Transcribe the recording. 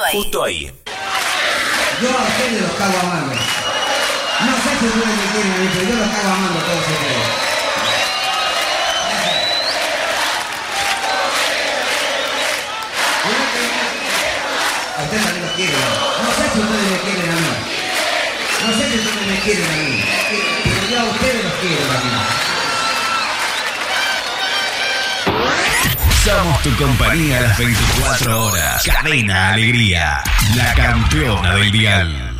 Justo ahí. Yo a ustedes los cago amando. No sé si ustedes me quieren a mí, pero yo los cago amando a todos ustedes. A ustedes también los quiero. No sé si ustedes me quieren a mí. No sé si ustedes me quieren a mí. Pero yo a ustedes los quiero a mí. Somos tu compañía a las 24 horas. Cadena Alegría, la campeona del dial.